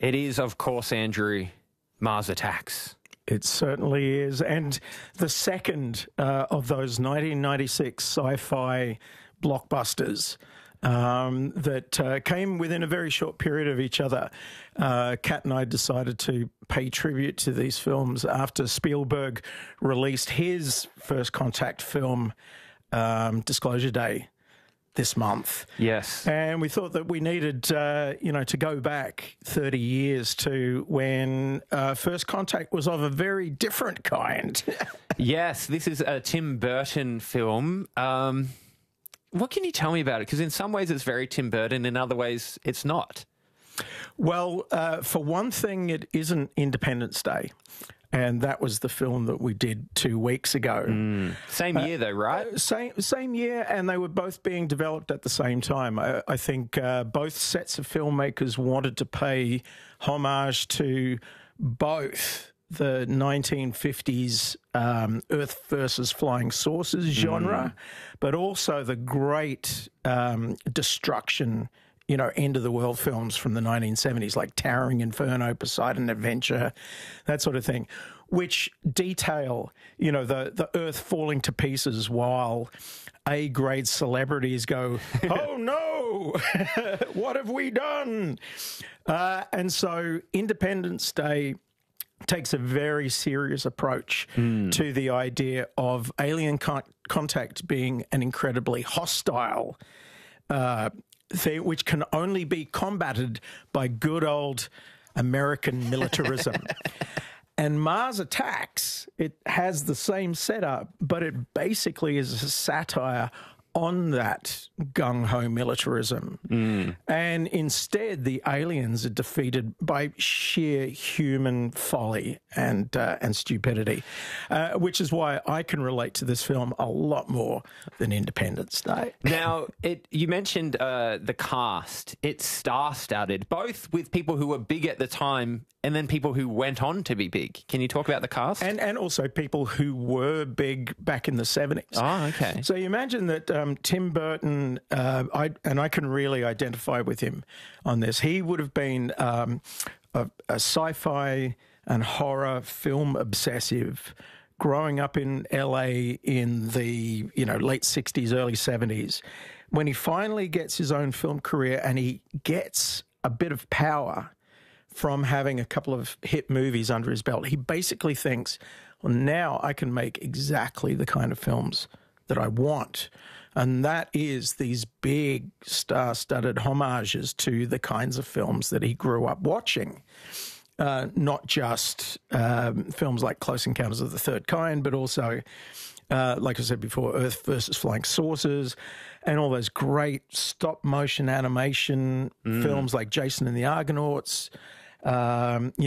It is, of course, Andrew, Mars Attacks. It certainly is. And the second of those 1996 sci-fi blockbusters that came within a very short period of each other. Kat and I decided to pay tribute to these films after Spielberg released his First Contact film, Disclosure Day, this month. Yes. And we thought that we needed, to go back 30 years to when First Contact was of a very different kind. Yes, this is a Tim Burton film. What can you tell me about it? Because in some ways it's very Tim Burton, in other ways it's not. Well, for one thing, it isn't Independence Day. And that was the film that we did 2 weeks ago. Same year, though, right? Same year, and they were both being developed at the same time. I think both sets of filmmakers wanted to pay homage to both the 1950s Earth versus Flying Saucers genre, but also the great destruction, end of the world films from the 1970s, like Towering Inferno, Poseidon Adventure, that sort of thing, which detail, the Earth falling to pieces while A-grade celebrities go, oh no, what have we done? And so Independence Day takes a very serious approach to the idea of alien contact being an incredibly hostile thing, which can only be combated by good old American militarism. And Mars Attacks, it has the same setup, but it basically is a satire on that gung-ho militarism. And instead, the aliens are defeated by sheer human folly and stupidity, which is why I can relate to this film a lot more than Independence Day. Now, you mentioned the cast. It's star-studded, both with people who were big at the time and then people who went on to be big. Can you talk about the cast? And also people who were big back in the 70s. Oh, okay. So you imagine that Tim Burton, I can really identify with him on this. He would have been a sci-fi and horror film obsessive growing up in LA in the late 60s, early 70s. When he finally gets his own film career and he gets a bit of power from having a couple of hit movies under his belt, he basically thinks, well, now I can make exactly the kind of films that I want. And that is these big star-studded homages to the kinds of films that he grew up watching. Not just films like Close Encounters of the Third Kind, but also, like I said before, Earth versus Flying Saucers, and all those great stop-motion animation films like Jason and the Argonauts,